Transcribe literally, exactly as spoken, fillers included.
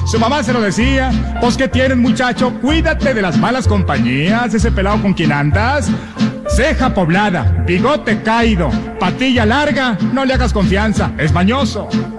Su mamá se lo decía. Pues que tienes, muchacho, cuídate de las malas compañías. Ese pelado con quien andas, ceja poblada, bigote caído, patilla larga, no le hagas confianza, es mañoso.